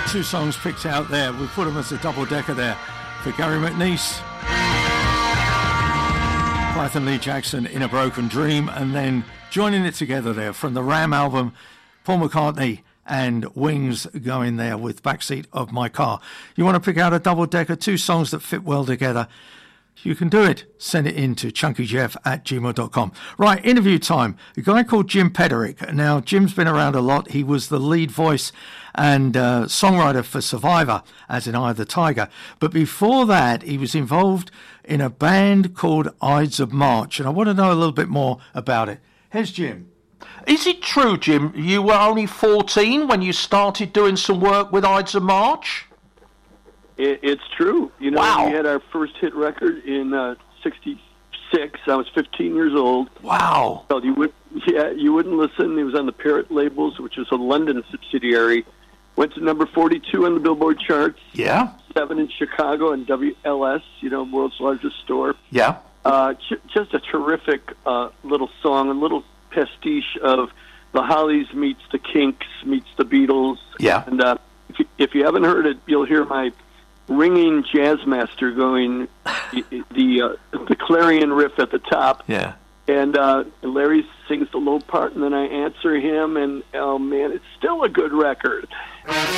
Two songs picked out there. We put them as a double-decker there for Gary McNeese. Python Lee Jackson, In a Broken Dream, and then joining it together there from the Ram album, Paul McCartney and Wings going there with Backseat of My Car. You want to pick out a double-decker, two songs that fit well together? You can do it. Send it in to chunkyjeff@gmail.com. Right, interview time. A guy called Jim Pederick. Now, Jim's been around a lot. He was the lead voice and songwriter for Survivor, as in Eye of the Tiger. But before that, he was involved in a band called Ides of March. And I want to know a little bit more about it. Here's Jim. Is it true, Jim, you were only 14 when you started doing some work with Ides of March? It's true. You know, wow. We had our first hit record in '66. I was 15 years old. Wow. So you wouldn't listen. It was on the Parrot Labels, which is a London subsidiary. Went to number 42 on the Billboard charts. Yeah. 7 in Chicago and WLS, world's largest store. Yeah. Just a terrific little song, a little pastiche of the Hollies meets the Kinks meets the Beatles. Yeah. And if you haven't heard it, you'll hear my ringing jazz master going the clarion riff at the top. Yeah. And Larry sings the low part, and then I answer him, and oh man, it's still a good record.